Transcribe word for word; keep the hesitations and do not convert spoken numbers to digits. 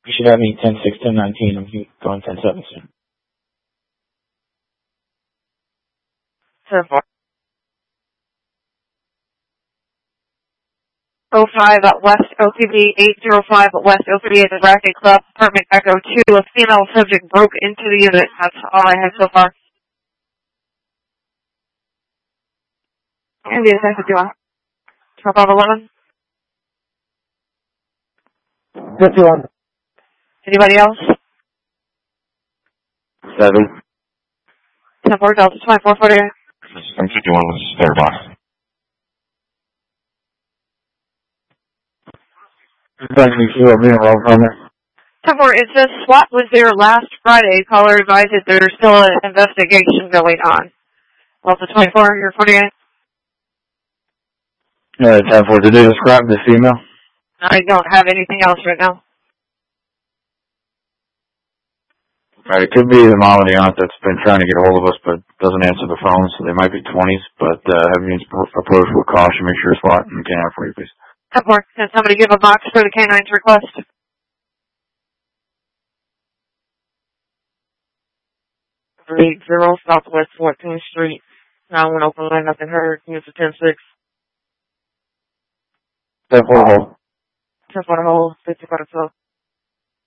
You should have me ten six, ten nineteen. I'm going ten seven soon. ten four. oh five at West O P B, eight oh five at West O P B at the Racket Club, apartment Echo two. A female subject broke into the unit. That's all I have so far. And the attack with you on. twelve eleven. fifty-one. Anybody else? Seven. ten four, Delta twenty-four forty-eight. I'm fifty-one with the spare box. Thank you for being well from there. ten four, it says SWAT was there last Friday. Caller advised that there's still an investigation going on. Delta twenty-four, you're forty-eight. Yeah, ten four. Did they describe this female? I don't have anything else right now. Right, it could be the mom of the aunt that's been trying to get a hold of us but doesn't answer the phone, so they might be twenties, but uh, have you approach with caution, make sure it's SWAT and can have for you, please. ten four, can somebody give a box for the K nine's request? eight zero Southwest fourteenth Street. Now one open line, nothing heard. Use the ten six. ten four hold. ten four hold, fifty-four to twelve.